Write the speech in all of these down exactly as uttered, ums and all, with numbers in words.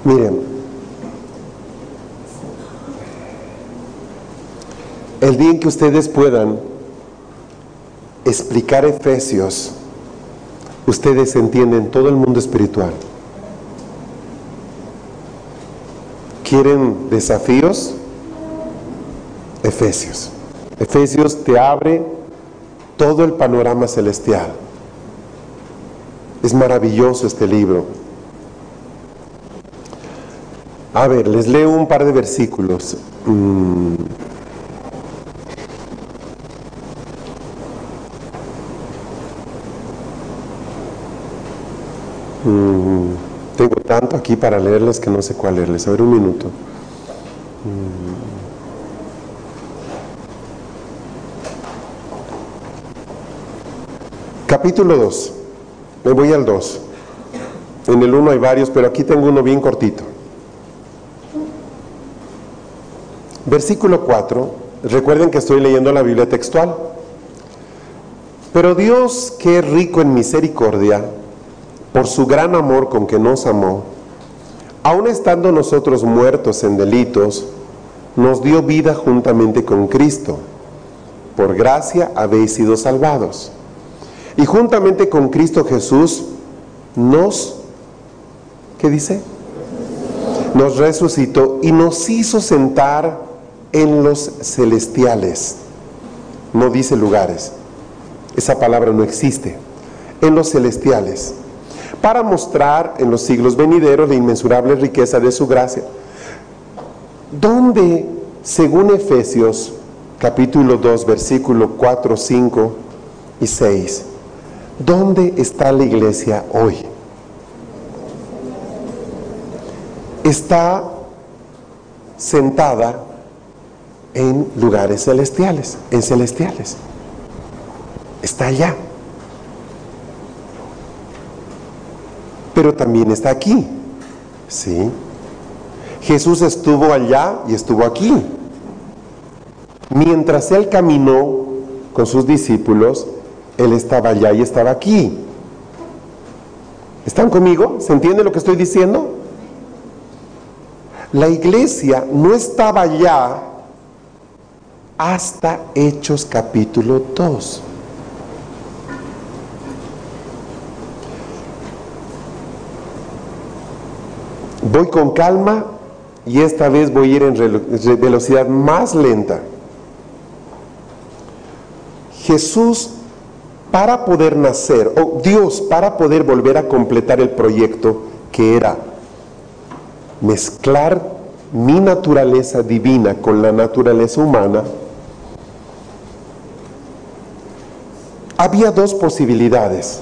Miren, el día en que ustedes puedan explicar Efesios, ustedes entienden todo el mundo espiritual. ¿Quieren desafíos? Efesios. Efesios te abre todo el panorama celestial. Es maravilloso este libro. A ver, les leo un par de versículos. Mm. Mm. Tengo tanto aquí para leerles que no sé cuál leerles. A ver, un minuto. Mm. Capítulo dos. Me voy al dos. En el uno hay varios, pero aquí tengo uno bien cortito. Versículo cuatro. Recuerden que estoy leyendo la Biblia textual. Pero Dios, que es rico en misericordia, por su gran amor con que nos amó, aun estando nosotros muertos en delitos, nos dio vida juntamente con Cristo. Por gracia habéis sido salvados. Y juntamente con Cristo Jesús nos, ¿qué dice? Nos resucitó y nos hizo sentar en los celestiales. No dice lugares. Esa palabra no existe. En los celestiales. Para mostrar en los siglos venideros la inmensurable riqueza de su gracia. Donde, según Efesios, capítulo dos, versículo cuatro, cinco y seis, ¿dónde está la iglesia hoy? Está sentada en lugares celestiales, en celestiales. Está allá. Pero también está aquí. ¿Sí? Jesús estuvo allá y estuvo aquí. Mientras Él caminó con sus discípulos, Él estaba allá y estaba aquí. ¿Están conmigo? ¿Se entiende lo que estoy diciendo? La iglesia no estaba allá hasta Hechos capítulo dos. Voy con calma y esta vez voy a ir en velocidad más lenta. Jesús, para poder nacer, o Dios, para poder volver a completar el proyecto que era mezclar mi naturaleza divina con la naturaleza humana, había dos posibilidades.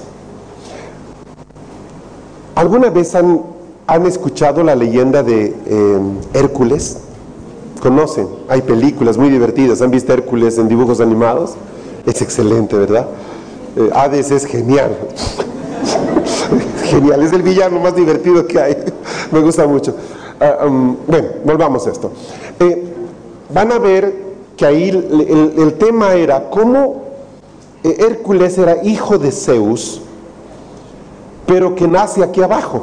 ¿Alguna vez han, han escuchado la leyenda de eh, Hércules? ¿Conocen? Hay películas muy divertidas. ¿Han visto Hércules en dibujos animados? Es excelente, ¿verdad? Eh, Hades es genial. Genial, es el villano más divertido que hay. Me gusta mucho. Uh, um, bueno, volvamos a esto. Eh, van a ver que ahí el, el, el tema era cómo eh, Hércules era hijo de Zeus, pero que nace aquí abajo.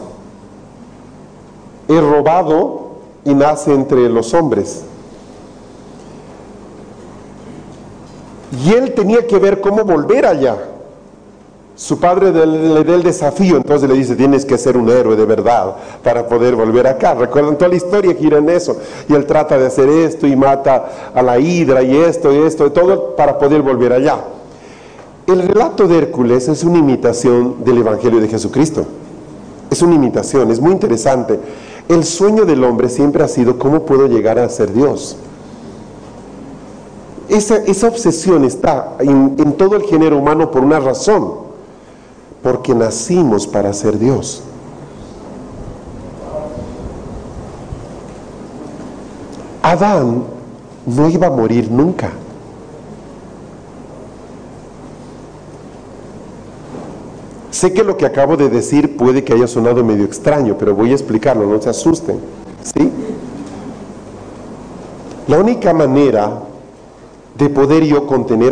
Es robado y nace entre los hombres. Y él tenía que ver cómo volver allá. Su padre le da el desafío, entonces le dice, tienes que ser un héroe de verdad para poder volver acá. Recuerdan, toda la historia gira en eso. Y él trata de hacer esto y mata a la hidra y esto y esto y todo para poder volver allá. El relato de Hércules es una imitación del Evangelio de Jesucristo. Es una imitación, es muy interesante. El sueño del hombre siempre ha sido, ¿cómo puedo llegar a ser Dios? Esa, esa obsesión está en, en todo el género humano por una razón. Porque nacimos para ser Dios. Adán no iba a morir nunca. Sé que lo que acabo de decir puede que haya sonado medio extraño, pero voy a explicarlo, no se asusten. ¿Sí? La única manera de poder yo contener